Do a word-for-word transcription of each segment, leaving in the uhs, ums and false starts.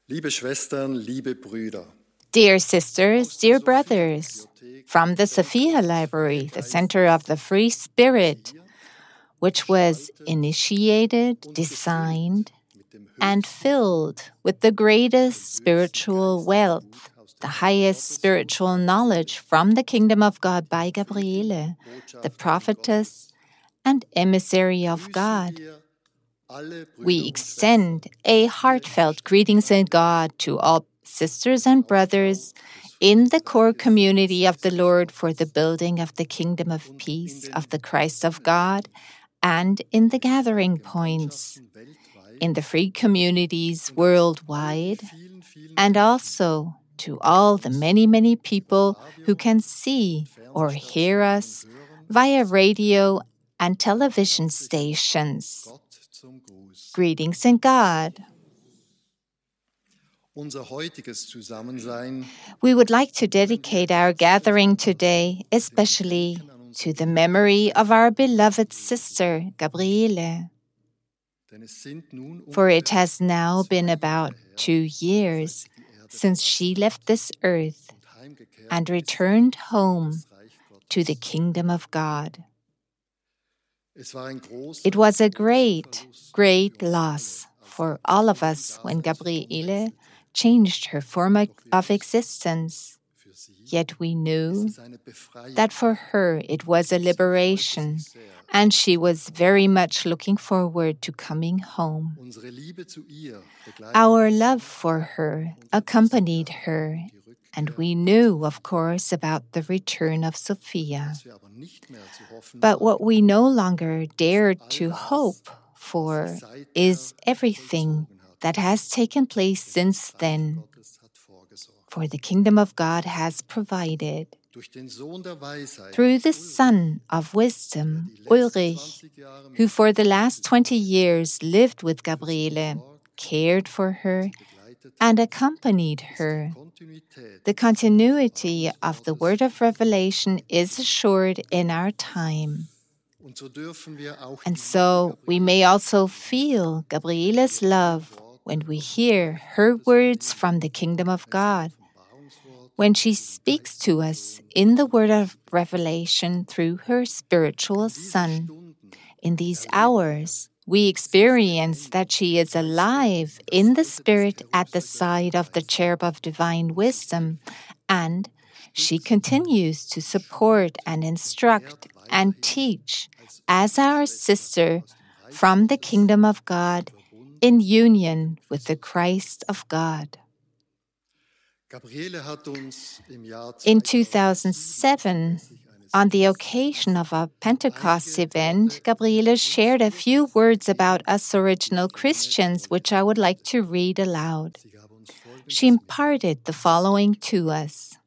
Liebe Schwestern, liebe Brüder. Dear sisters, dear brothers, from the Sophia Library, the Center of the Free Spirit, which was initiated, designed, and filled with the greatest spiritual wealth, the highest spiritual knowledge from the kingdom of God by Gabriele, the prophetess and emissary of God. We extend a heartfelt greetings in God to all sisters and brothers in the core community of the Lord for the building of the kingdom of peace of the Christ of God, and in the gathering points, in the free communities worldwide, and also to all the many, many people who can see or hear us via radio and television stations. Greetings in God. We would like to dedicate our gathering today, especially to the memory of our beloved sister, Gabriele. For it has now been about two years since she left this earth and returned home to the kingdom of God. It was a great, great loss for all of us when Gabriele changed her form of existence. Yet we knew that for her it was a liberation, and she was very much looking forward to coming home. Our love for her accompanied her, and we knew, of course, about the return of Sophia. But what we no longer dared to hope for is everything that has taken place since then. For the kingdom of God has provided, through the Son of Wisdom, Ulrich, who for the last twenty years lived with Gabriele, cared for her, and accompanied her. The continuity of the word of revelation is assured in our time. And so we may also feel Gabriele's love when we hear her words from the kingdom of God, when she speaks to us in the word of revelation through her spiritual son. In these hours, we experience that she is alive in the spirit at the side of the cherub of divine wisdom, and she continues to support and instruct and teach as our sister from the kingdom of God in union with the Christ of God. In two thousand seven, on the occasion of a Pentecost event, Gabriele shared a few words about us original Christians, which I would like to read aloud. She imparted the following to us.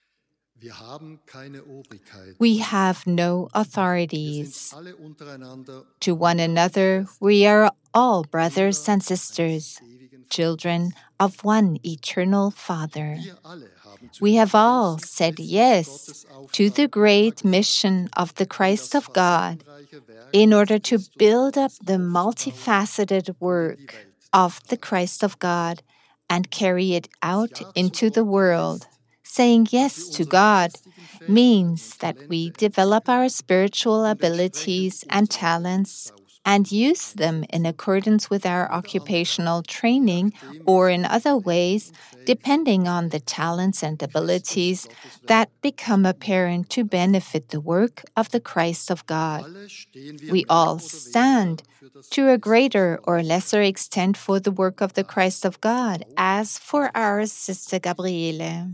We have no authorities. To one another, we are all brothers and sisters, children of one eternal Father. We have all said yes to the great mission of the Christ of God in order to build up the multifaceted work of the Christ of God and carry it out into the world. Saying yes to God means that we develop our spiritual abilities and talents and use them in accordance with our occupational training or in other ways, depending on the talents and abilities that become apparent to benefit the work of the Christ of God. We all stand to a greater or lesser extent for the work of the Christ of God, as for our sister Gabriele.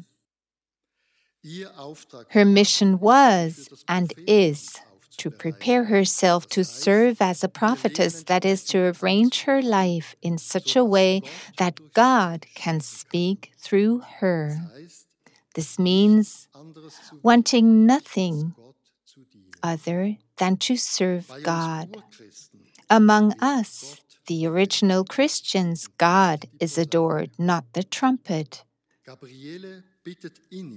Her mission was and is to prepare herself to serve as a prophetess, that is, to arrange her life in such a way that God can speak through her. This means wanting nothing other than to serve God. Among us, the original Christians, God is adored, not the trumpet.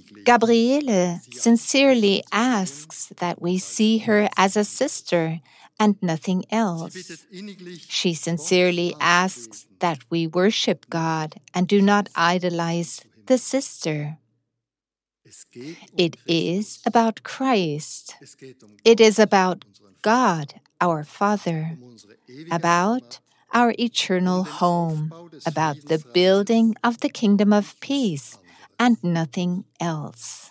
Gabriele sincerely asks that we see her as a sister and nothing else. She sincerely asks that we worship God and do not idolize the sister. It is about Christ. It is about God, our Father, about our eternal home, about the building of the kingdom of peace, and nothing else.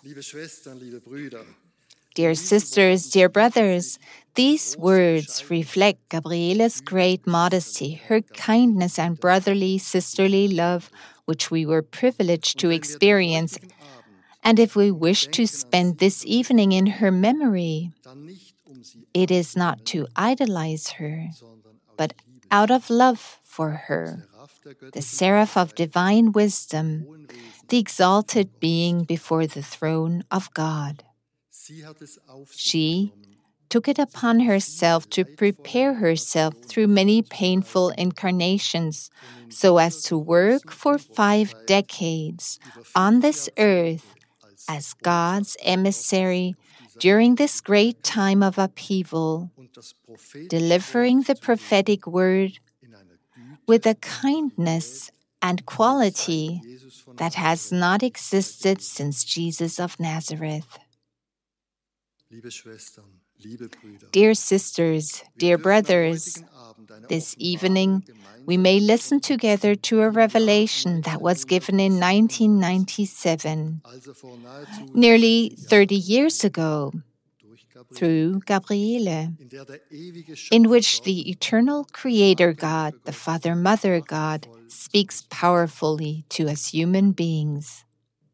Dear sisters, dear brothers, these words reflect Gabriele's great modesty, her kindness and brotherly, sisterly love, which we were privileged to experience. And if we wish to spend this evening in her memory, it is not to idolize her, but out of love for her, the seraph of divine wisdom, the exalted being before the throne of God. She took it upon herself to prepare herself through many painful incarnations so as to work for five decades on this earth as God's emissary during this great time of upheaval, delivering the prophetic word with a kindness and quality that has not existed since Jesus of Nazareth. Dear sisters, dear brothers, this evening we may listen together to a revelation that was given in nineteen ninety-seven, nearly thirty years ago, through Gabriele, in which the eternal Creator God, the Father, Mother God, speaks powerfully to us human beings.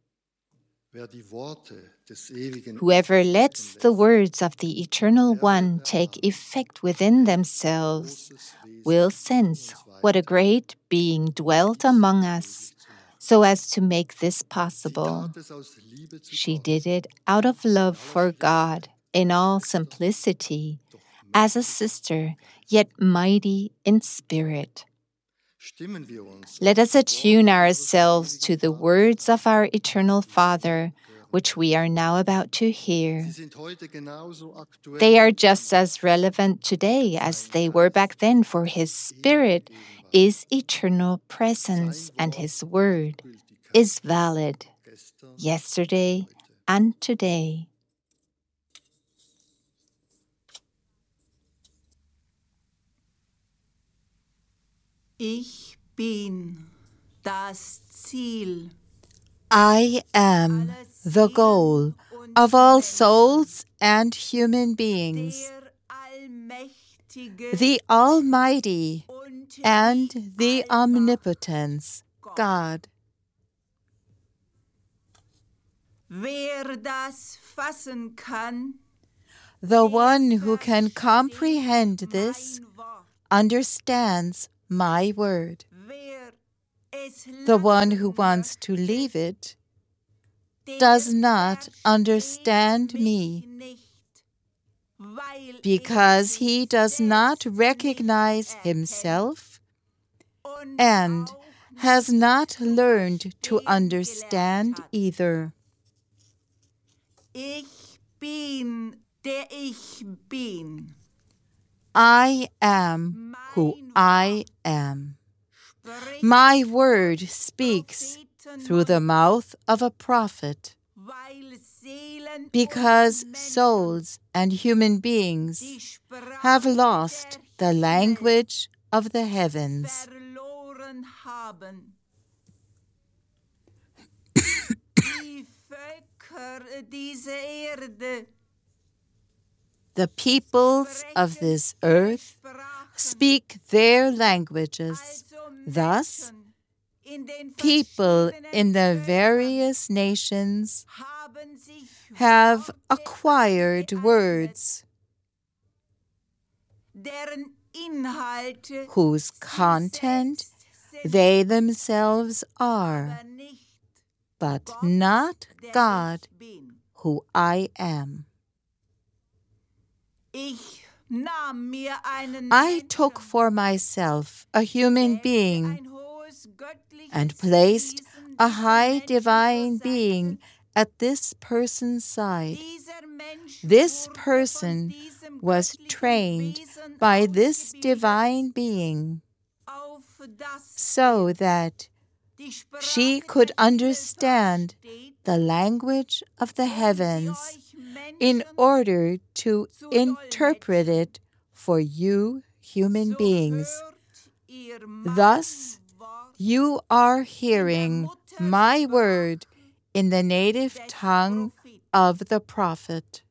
Whoever lets the words of the Eternal One take effect within themselves will sense what a great being dwelt among us so as to make this possible. She did it out of love for God in all simplicity, as a sister, yet mighty in spirit. Let us attune ourselves to the words of our Eternal Father, which we are now about to hear. They are just as relevant today as they were back then, for His Spirit is eternal presence and His Word is valid yesterday and today. Ich bin das Ziel. I am the goal of all souls and human beings, the Almighty and the Omnipotence, God. Wer das fassen kann, the one who can comprehend this understands my word. The one who wants to leave it does not understand me, because he does not recognize himself and has not learned to understand either. Ich bin, der ich bin. I am who I am. My word speaks through the mouth of a prophet, because souls and human beings have lost the language of the heavens. The peoples of this earth speak their languages. Thus, people in the various nations have acquired words whose content they themselves are, but not God, who I am. I took for myself a human being and placed a high divine being at this person's side. This person was trained by this divine being, so that she could understand the language of the heavens in order to interpret it for you human beings. Thus, you are hearing my word in the native tongue of the prophet.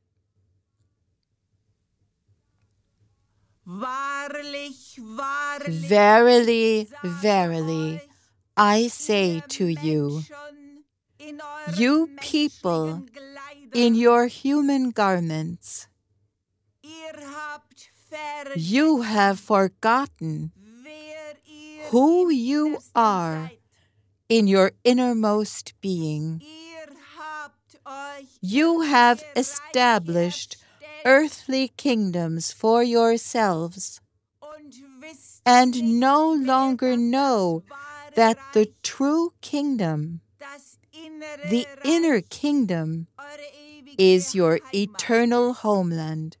Verily, verily, I say to you, you people in your human garments, you have forgotten who you are in your innermost being. You have established earthly kingdoms for yourselves, and no longer know that the true kingdom, the inner kingdom, is your eternal homeland.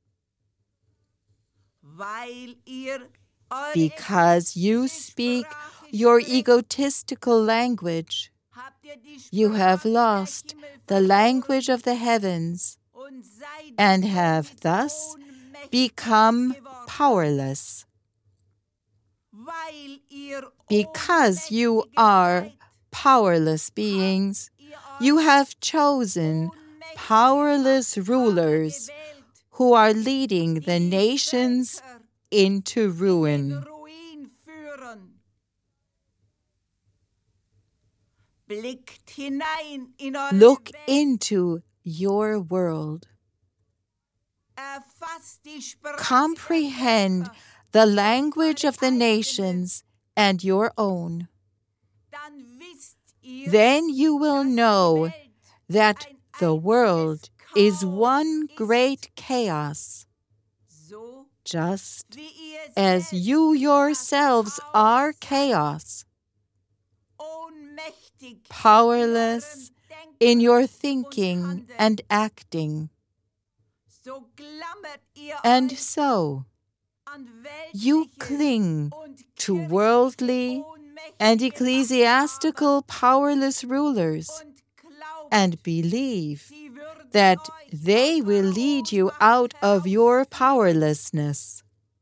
Because you speak your egotistical language, you have lost the language of the heavens and have thus become powerless. Because you are powerless beings, you have chosen powerless rulers who are leading the nations into ruin. Look into your world. Comprehend the language of the nations and your own. Then you will know that the world is one great chaos, just as you yourselves are chaos, powerless in your thinking and acting. And so, you cling to worldly and ecclesiastical powerless rulers and believe that they will lead you out of your powerlessness.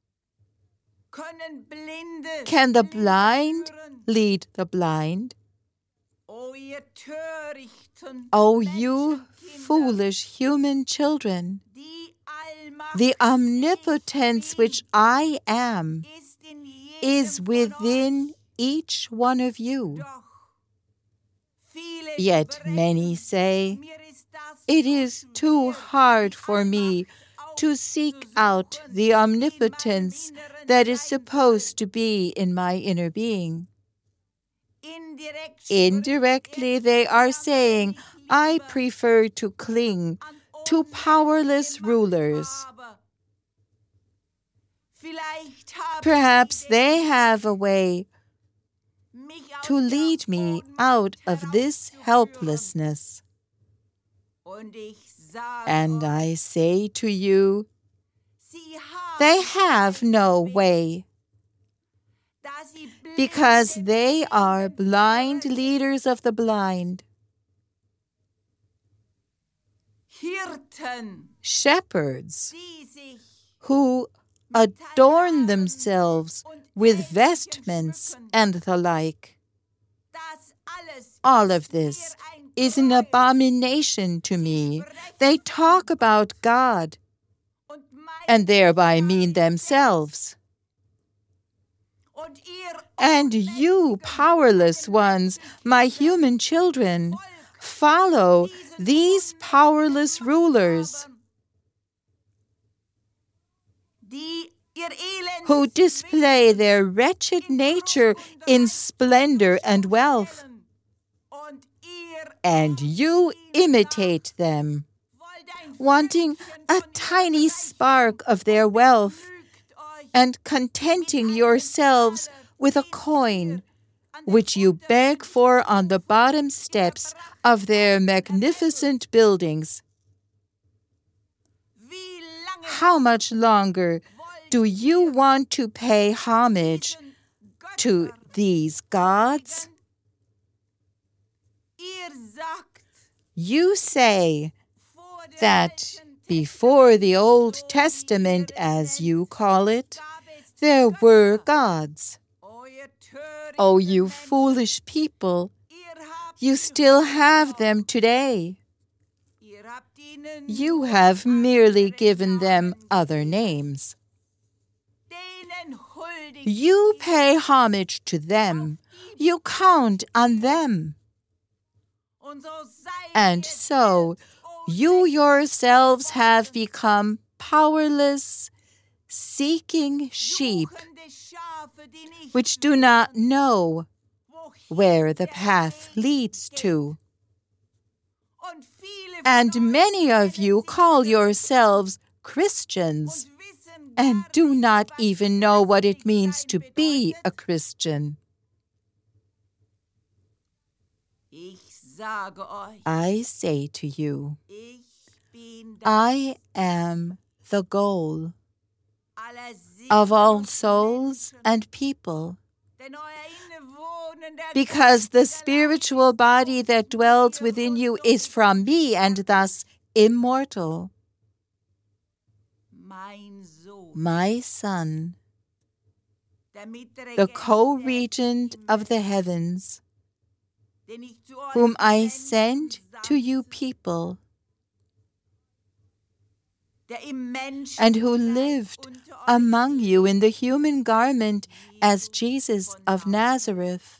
Can the blind lead the blind? O you foolish human children, the omnipotence which I am is within each one of you. Yet many say, it is too hard for me to seek out the omnipotence that is supposed to be in my inner being. Indirectly, they are saying, I prefer to cling to powerless rulers. Perhaps they have a way to lead me out of this helplessness. And I say to you, they have no way, because they are blind leaders of the blind. Shepherds who adorn themselves with vestments and the like. All of this is an abomination to me. They talk about God and thereby mean themselves. And you, powerless ones, my human children, follow these powerless rulers who display their wretched nature in splendor and wealth. And you imitate them, wanting a tiny spark of their wealth and contenting yourselves with a coin which you beg for on the bottom steps of their magnificent buildings. How much longer Do you want to pay homage to these gods? Ihr sagt, You say vor dem that before the Old Testament, as you call it, there were gods. euer törichten Oh, you Menschen, foolish people, ihr habt you sie still have them today. Ihr habt ihnen You nur have merely andere given them Namen other gegeben. names. Denen huldigt You ihr, pay homage to them. You count on them. und so seid And ihr so, selbst, o you yourselves have become powerless, seeking sheep, suchende Schafe, die nicht which do not wissen, know wohin where the der path Weg leads geht. to. Und viele von And euch many of nennen you sich call Christen yourselves Christians und wissen and gar do nicht, not was even know what it christlich means sein to be bedeutet. a Christian. Ich sage euch, I say to you, ich bin das I am the goal aller Seelen of all und souls Menschen, and people, denn euer innewohnender because the geistiger spiritual Leib body ist that von dwells mir within und you so is from me and thus immortal. mein Sohn, My Son, der Mitregent the der co-regent of the Himmel, heavens, den ich zu euch whom I Menschen send to you sandte, people, der im and who Menschengestalt lived unter euch among you lebt, in the human garment as Jesus von of Nazareth,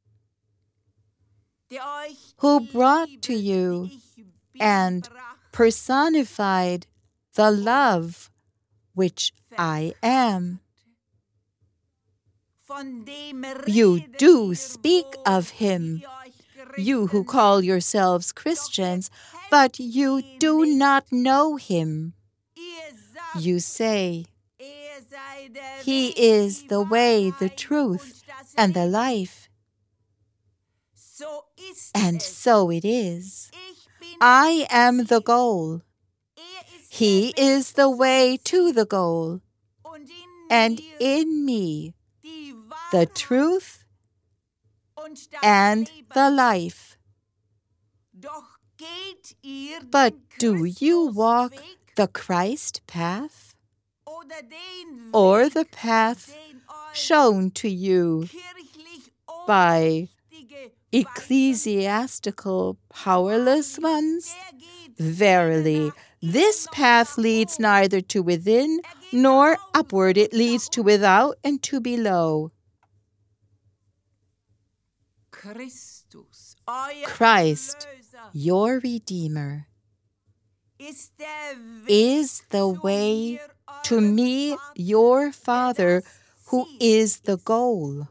der euch who die brought Liebe, to you die ich and beibrachte, personified the love which I am. von dem You redet do ihr speak wohl, of him, die ihr euch you who Christen call nennt, yourselves Christians, but you do not know him. ihr sagt, You say, er sei der He Weg, is die the way, the Wahrheit truth, und das and the Leben. life. So ist And es. so it is. Ich bin I das am the Ziel. goal. Er ist He der Weg is the zum way Ziel. to the goal. Und in And mir in me, die the Wahrheit truth und das and Leben. the life. Doch geht ihr But den do you walk Christusweg the Christ path, oder den or Weg, the path den euch shown to you kirchlich by Ohnmächtige ecclesiastical powerless weisen? ones? Der geht Verily, weder nach this innen noch path nach leads oben. neither to within Er geht nor nach außen upward, it und leads nach to unten. without and to below. Christus, euer Christ, Erlöser, your Redeemer, ist der Weg is the zu way mir, to eurem me, Vater, your der Father, das who Ziel is the ist. goal.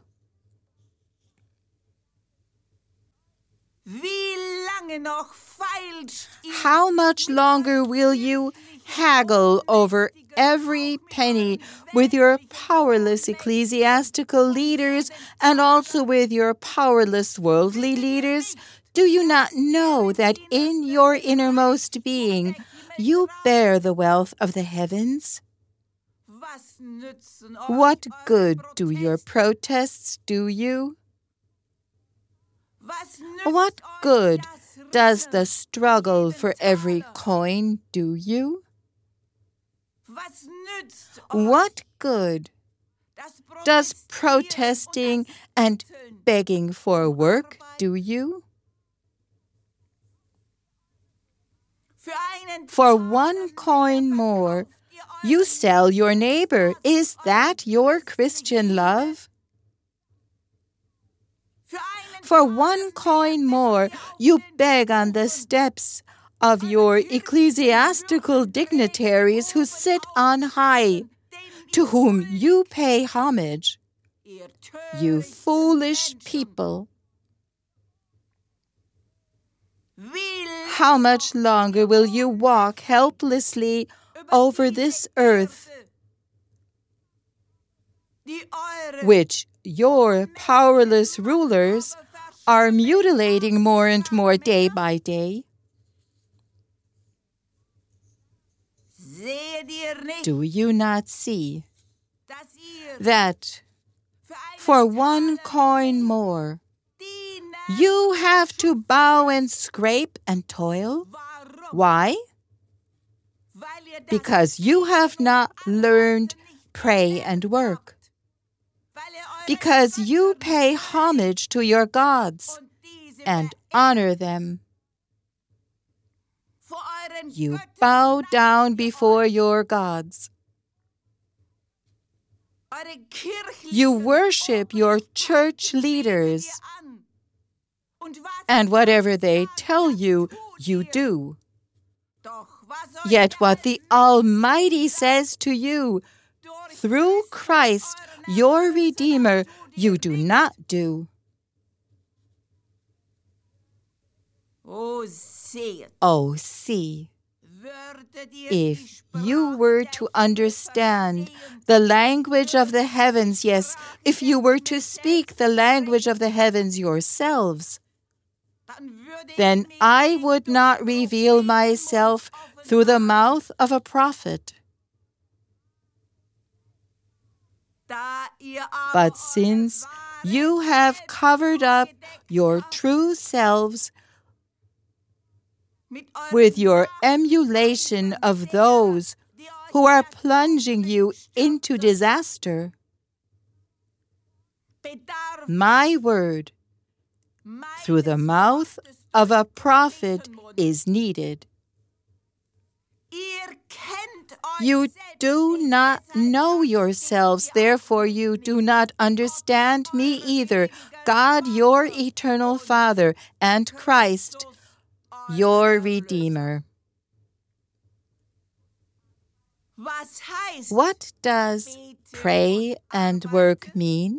Wie lange noch feilscht ihr How much mit longer euren will you kirchlichen, haggle over ohnmächtigen, every auch mit penny euren with your weltlichen, powerless ohnmächtigen ecclesiastical und leaders jeden and Tag also with your powerless worldly wisset ihr leaders? nicht, Do you not dass ihr know im that in Innersten your des innermost Reichtums being der you Himmelreich, bear the wealth of the heavens? was nützen What euch eure good do your Proteste? protests do you? Was nützt What euch good das does Ringen the um struggle jeden for every Taler? coin do you? Was nützt euch What good das does Protestieren und protesting das and Betteln begging for um work Arbeit? do you? Für einen For Taler one mehr coin more, verkauft ihr you euren sell your Nächsten. neighbor. Ist das Is eure that your christliche Christian Liebe? love? Für einen For Taler one mehr coin more, bettelt ihr auf you den beg on the Stufen steps of your ecclesiastical dignitaries who sit on high, to whom you pay homage, you foolish people. How much longer will you walk helplessly over this earth, which your powerless rulers are mutilating more and more day by day? Do you not see dass ihr that für einen for one Taler coin more dienen. you have to bow and scrape and toil? Warum? Why? Weil ihr das Because you have not learned nicht pray and work. weil ihr eure Because you Götter pay homage to your gods und diese and verehrt. honor them. Vor euren You Göttern bow neigt down ihr before euch. your gods. Eure kirchlichen You worship your church Obrigkeiten betet leaders, ihr an. Und was and whatever they sagt, tell das you, tut you ihr. do. Doch was euch Yet der what the Almighty says to you durch through Christ, euren your Erlöser, Redeemer, das tut you ihr do nicht. not do. Oh, seht, Oh, see, würdet ihr if die you Sprache were der to Himmel understand verstehen, the language of the heavens, yes, if you were to speak the language of the heavens yourselves, dann würde ich then mich I nicht would durch not den reveal Prophetenmund myself through the offenbaren, mouth of a prophet. da ihr aber But eure since wahre you have Selbst covered up zugedeckt your habt true selves mit euren with your Nachahmern emulation of derer, those die euch who are der plunging you Unglück into stürzen, disaster, bedarf my word through the meines mouth Wortes of a durch prophet Prophetenmund. is needed. Ihr kennt euch You selbst do nicht, not deshalb know versteht yourselves, ihr auch therefore mich you do nicht. not Gott, understand me eure either. ewiger God, your Vater eternal und Father, and Christ, Christus, euer your Erlöser. Redeemer. Was heißt What does bete pray und and arbeite? work mean?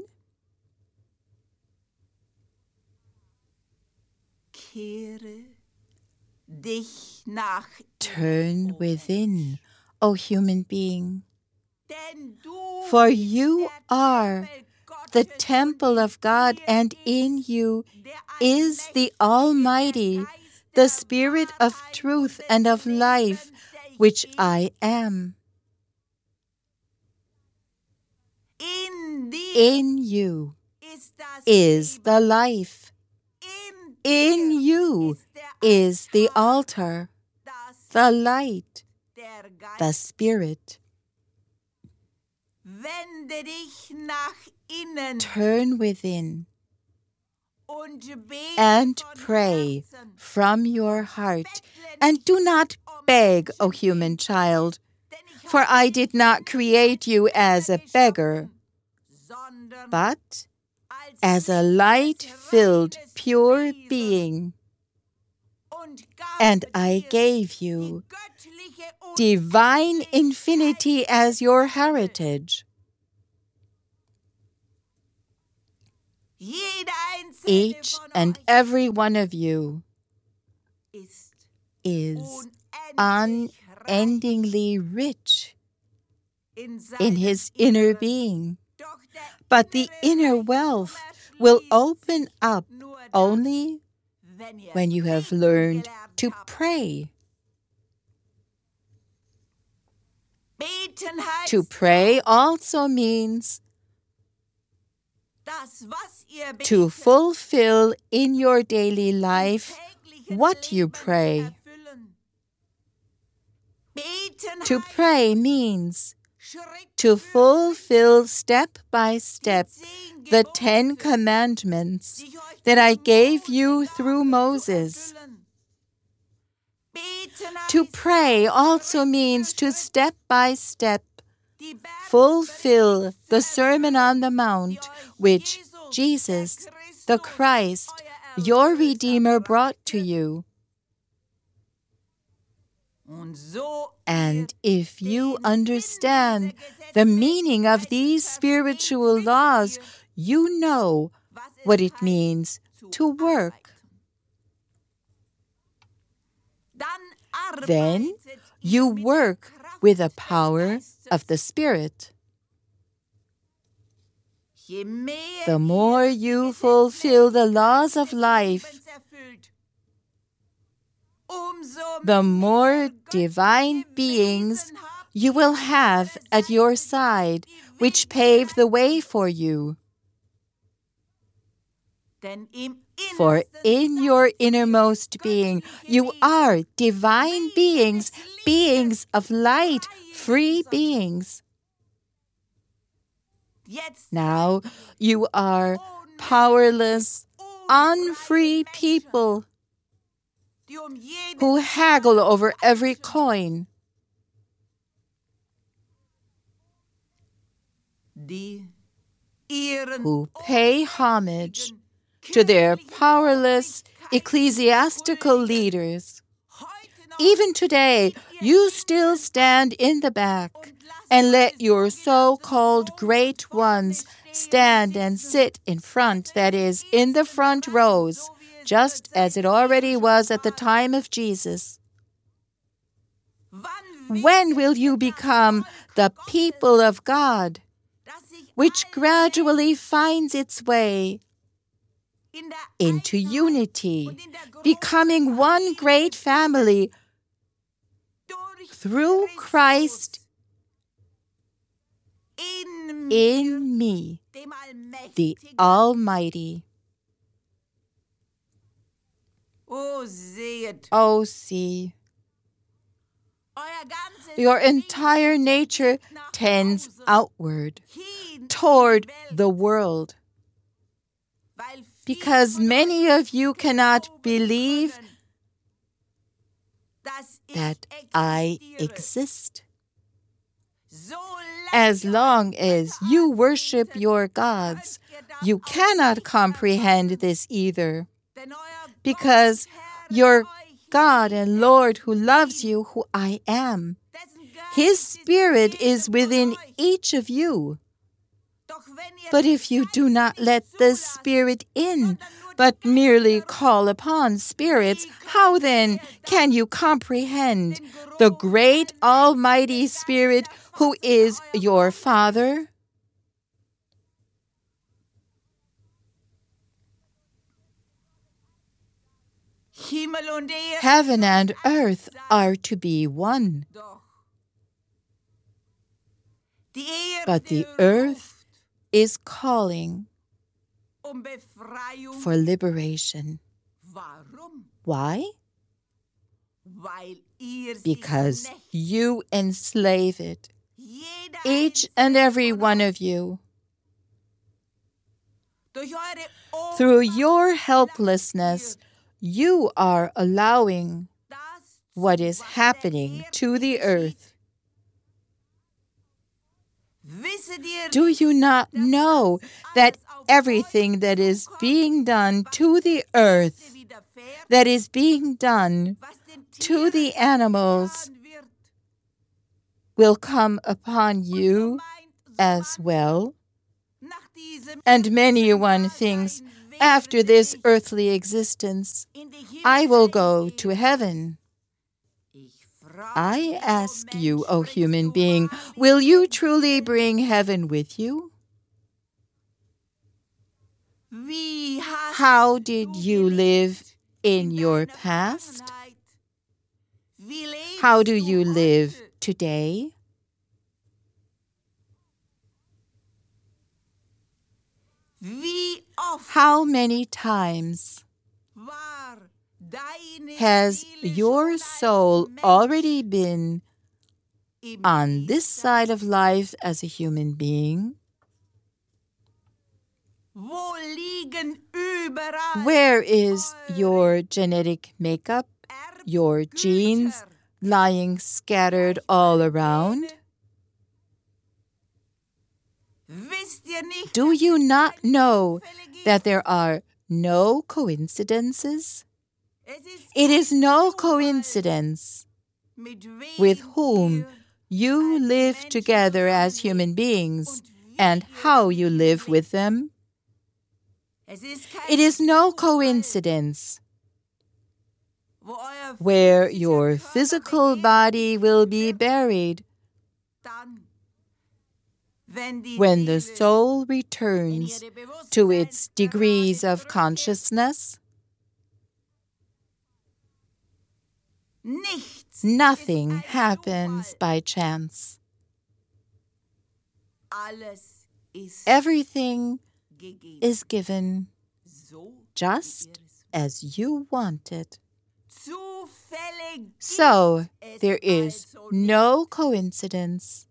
Kehre dich nach Turn innen, o within, O human being, denn du for bist you der are Tempel the Gottes temple und in of God, dir and in ist you der is the Allmächtige, der Almighty, Geist the der Spirit of Wahrheit truth und and des of life, Lebens, der ich which bin. I am. In dir In you ist das is Leben. the life. In In dir you ist der is the Altar, altar, das the light, der Geist. the Spirit. Wende dich nach innen Turn within und bete and von pray Herzen. from your heart, Bettle and nicht do not um beg, O Menschenlieb, human child, denn ich for habe I dich did not nicht create you as a geschaffen, beggar, sondern but als as a liebes, light-filled, reines pure Wesen being, und and gab I dir gave die you göttliche divine Unendlichkeit infinity as your des Erbes. heritage. Jeder einzelne Each von and euch every one of you ist is unendlich reich unendingly rich in, in seinem his inner Inneren. being, Doch der but the innere inner Reichtum wealth will erschließt open sich up nur dann, only wenn ihr when you have beten learned gelernt to habt. pray. Beten heißt To pray also means das, was ihr to betet, fulfill in your daily im life täglichen what you Leben pray. erfüllen. Beten To heißt pray means Schritt to für Schritt fulfill step by die step zehn the Gebote, Ten Commandments die ich euch that durch I gave Mose you gab, through zu Moses. erfüllen. Beten To heißt pray also Schritt für means to Schritt step by step die fulfill Bergpredigt the zu Sermon erfüllen, on the die Mount, euch which Jesus, Jesus, der the Christ, euer your Erlöser, Redeemer, brought to brachte. you. Und so And ihr if you den understand Sinn dieser the meaning of Gesetzmäßigkeiten these versteht, spiritual wisst laws, ihr, you know was es what it heißt, means zu to work. arbeiten. Dann Then arbeitet you ihr mit der work Kraft with the des power Geistes. of the Spirit. Je mehr The more ihr die you fulfill the laws of Gesetzmäßigkeiten des life, Lebens erfüllt, umso the mehr more göttliche divine beings Wesen habt you ihr will an have eurer at your Seite, side, die which pave the way for you. Denn im For Innersten in your innermost being, you are divine beings, beings of light, free beings. jetzt Now you are powerless, unfree people die um jeden who haggle over every coin, die ihren who pay homage to their powerless ecclesiastical leaders. heute noch Even today, you still stand in the back and let your so-called great ones stand and sit in front, that is, in the front rows, just as it already was at the time of Jesus. wann When will you become the people of God, dass sich which gradually finds its way in der into Einheit unity, und in der Große becoming one great family durch through Christ in, in me, dem the Allmächtigen. Almighty. Oh, seht, Oh, see, euer ganzes your entire nature tends outward, toward the world, because many of you cannot believe that I exist. As long as you worship your gods, you cannot comprehend this either, because your God and Lord who loves you, who I am, His Spirit is within each of you. But if you do not let the Spirit in, but merely call upon spirits, how then can you comprehend the great Almighty Spirit who is your Father? Heaven and earth are to be one, but the earth is calling for liberation. Why? Because you enslave it, each and every one of you. Through your helplessness, you are allowing what is happening to the earth. Do you not know that everything that is being done to the earth, that is being done to the animals, will come upon you as well? And many one thinks, after this earthly existence, I will go to heaven. I ask you, O human being, will you truly bring heaven with you? How did you live in your past? How do you live today? How many times has your soul already been on this side of life as a human being? Where is your genetic makeup, your genes lying scattered all around? Do you not know that there are no coincidences? It is no coincidence with whom you live together as human beings and how you live with them. It is no coincidence where your physical body will be buried when the soul returns to its degrees of consciousness. Nothing happens by chance. Alles ist Everything gegeben. is given So just as you want it. Zufälle So gibt es there is also no coincidence.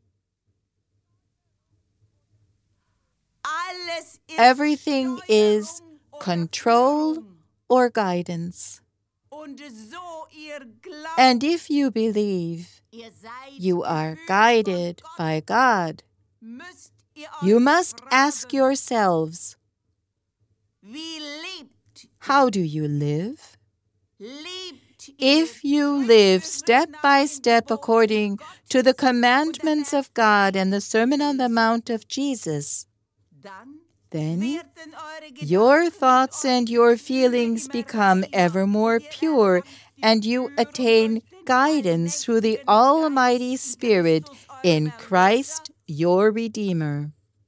Alles ist Everything is Steuerung oder control Führung. or guidance. Und so ihr glaubt, And if you believe ihr seid you are geführt guided von Gott, by God, müsst ihr you euch must ask fragen, yourselves, wie lebt, how do you live? lebt ihr If you live step by step according to the commandments of God and the Sermon on the Mount of Jesus, dann then werden eure your Gedanken thoughts and your feelings become ever more pure, and you attain guidance through the Almighty Spirit in Christ your Redeemer.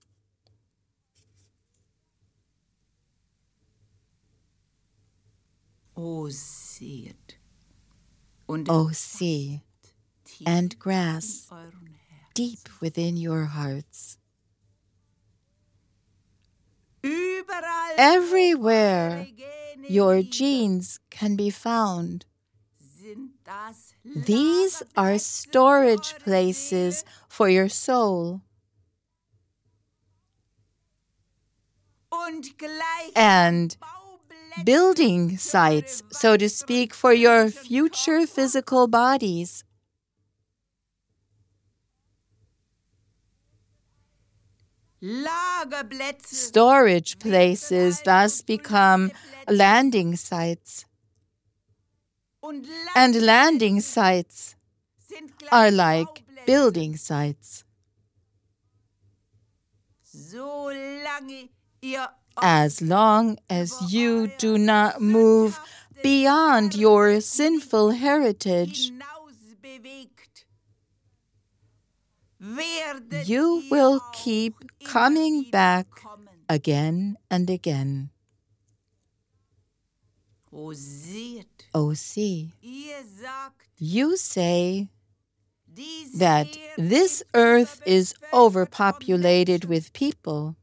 Oh, seht und Oh, see tief and in grasp euren Herzen. deep within your hearts. Überall, Everywhere wo eure Gene your liegen, genes can be found. sind das These are Lagerplätze storage für eure places Seele for your soul und gleich and Bauplätze building für sites, eure so to weiteren speak, for your physischen future Körper. physical bodies. Lagerplätze Storage places thus become landing sites, und and landing sites sind gleich are like Bauplätze. building sites. Solange ihr As long as you do not move beyond your sinful heritage, hinaus bewegt, werdet you ihr will auch keep immer coming wieder back kommen. again and again. O seht, Oh, see, ihr sagt, you say diese that Erde this ist earth is überbevölkert von overpopulated Menschen. with people.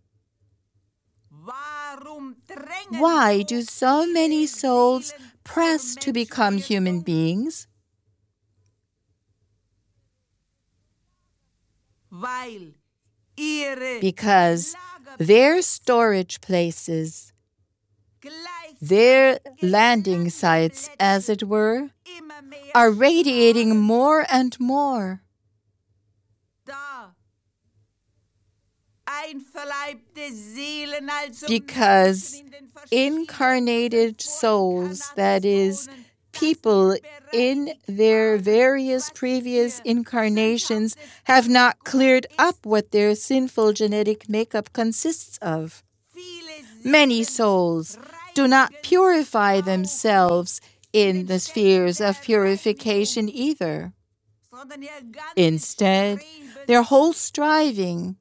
Warum drängen Why so do so viele many souls Seelen press zur to become human Menschenbildung? beings? Weil ihre Because their storage places, their landing sites, as it were, immer mehr are radiating more and more. da einverleibte Seelen, also Because Menschen in den verschiedenen incarnated souls, that is, people in their various previous incarnations, have not cleared up what their sinful genetic makeup consists of. Many souls do not purify themselves in the spheres of purification either. Instead, their whole striving